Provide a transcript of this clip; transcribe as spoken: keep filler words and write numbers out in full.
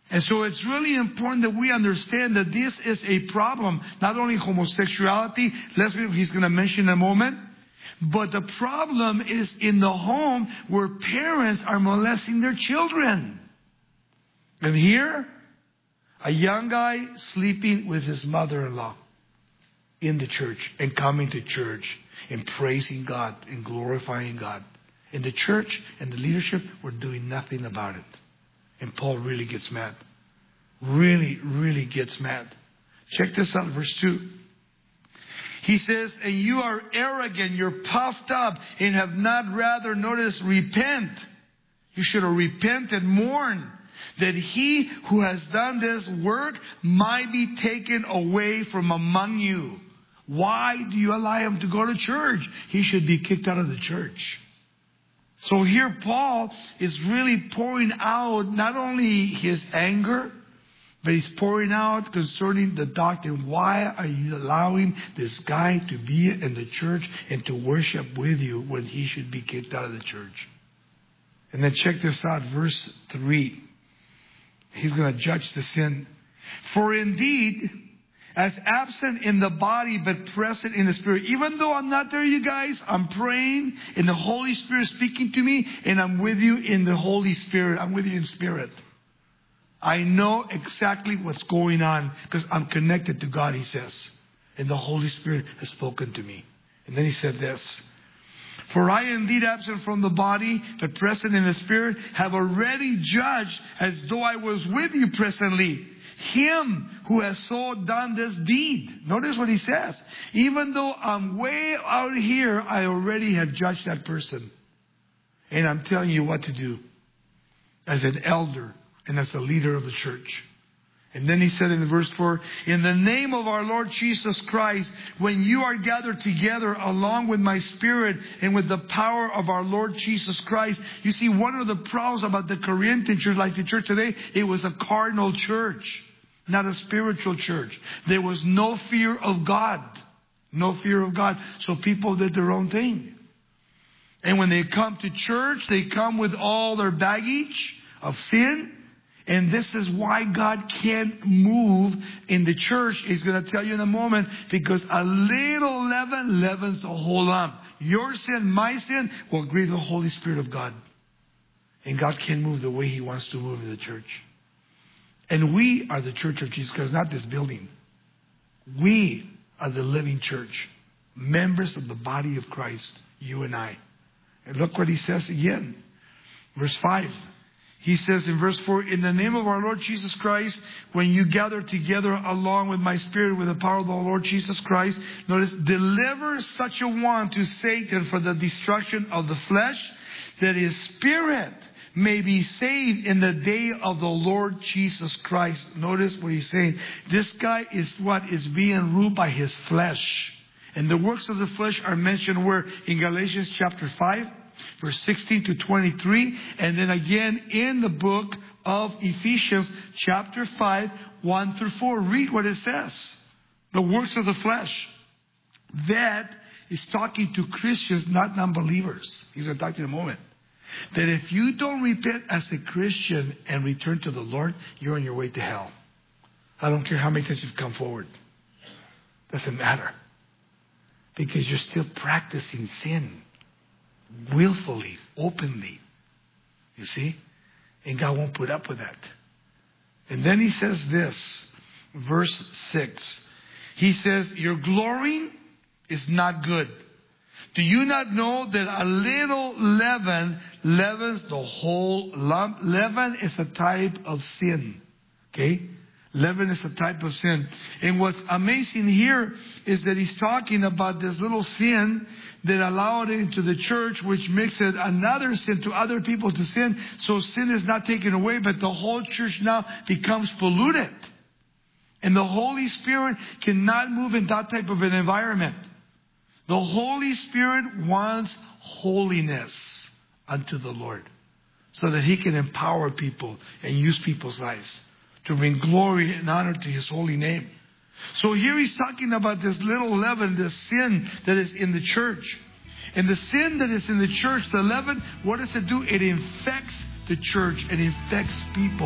And so it's really important that we understand that this is a problem. Not only homosexuality, lesbian, he's going to mention in a moment. But the problem is in the home where parents are molesting their children. And here, a young guy sleeping with his mother-in-law in the church and coming to church and praising God and glorifying God. In the church and the leadership were doing nothing about it. And Paul really gets mad. Really, really gets mad. Check this out, verse two. He says, and you are arrogant, you're puffed up, and have not rather, notice, repent. You should have repented, mourned, that he who has done this work might be taken away from among you. Why do you allow him to go to church? He should be kicked out of the church. So here Paul is really pouring out not only his anger, but he's pouring out concerning the doctrine. Why are you allowing this guy to be in the church and to worship with you when he should be kicked out of the church? And then check this out, verse three. He's going to judge the sin. For indeed, as absent in the body but present in the Spirit. Even though I'm not there, you guys, I'm praying and the Holy Spirit speaking to me, and I'm with you in the Holy Spirit. I'm with you in spirit. I know exactly what's going on because I'm connected to God, he says. And the Holy Spirit has spoken to me. And then he said this. For I indeed absent from the body, but present in the Spirit, have already judged as though I was with you presently, him who has so done this deed. Notice what he says. Even though I'm way out here, I already have judged that person. And I'm telling you what to do as an elder and as a leader of the church. And then he said in verse four, in the name of our Lord Jesus Christ, when you are gathered together along with my spirit and with the power of our Lord Jesus Christ. You see, one of the problems about the Corinthian church, like the church today, it was a carnal church, not a spiritual church. There was no fear of God. No fear of God. So people did their own thing. And when they come to church, they come with all their baggage of sin. And this is why God can't move in the church. He's going to tell you in a moment. Because a little leaven leavens the whole lump. Your sin, my sin, will grieve the Holy Spirit of God. And God can't move the way he wants to move in the church. And we are the church of Jesus Christ, not this building. We are the living church. Members of the body of Christ, you and I. And look what he says again. Verse five. He says in verse four, in the name of our Lord Jesus Christ, when you gather together along with my spirit, with the power of the Lord Jesus Christ, notice, deliver such a one to Satan for the destruction of the flesh, that his spirit may be saved in the day of the Lord Jesus Christ. Notice what he's saying. This guy is what is being ruled by his flesh. And the works of the flesh are mentioned where? In Galatians chapter five. Verse sixteen to twenty-three. And then again in the book of Ephesians chapter five, one through four. Read what it says. The works of the flesh. That is talking to Christians, not non-believers. He's going to talk to you in a moment. That if you don't repent as a Christian and return to the Lord, you're on your way to hell. I don't care how many times you've come forward. Doesn't matter. Because you're still practicing sin. Willfully, openly. You see? And God won't put up with that. And then he says this, verse six. He says, your glorying is not good. Do you not know that a little leaven leavens the whole lump? Leaven is a type of sin. Okay? Leaven is a type of sin. And what's amazing here is that he's talking about this little sin that allowed into the church, which makes it another sin to other people to sin. So sin is not taken away, but the whole church now becomes polluted. And the Holy Spirit cannot move in that type of an environment. The Holy Spirit wants holiness unto the Lord, so that he can empower people and use people's lives to bring glory and honor to his holy name. So here he's talking about this little leaven, this sin that is in the church. And the sin that is in the church, the leaven, what does it do? It infects the church. It infects people.